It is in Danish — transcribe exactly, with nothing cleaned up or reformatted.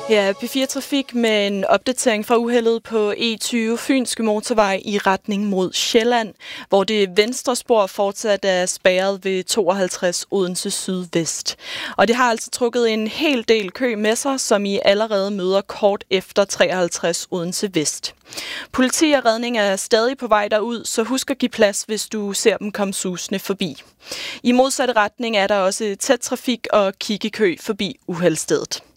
Ja, P fire Trafik med en opdatering fra uheldet på E tyve Fynske Motorvej i retning mod Sjælland, hvor det venstre spor fortsat er spærret ved tooghalvtreds Odense Sydvest. Og det har altså trukket en hel del kø med sig, som I allerede møder kort efter treoghalvtreds Odense Vest. Politi og redning er stadig på vej derud, så husk at give plads, hvis du ser dem komme susende forbi. I modsatte retning er der også tæt trafik og kiggekø forbi uheldsstedet.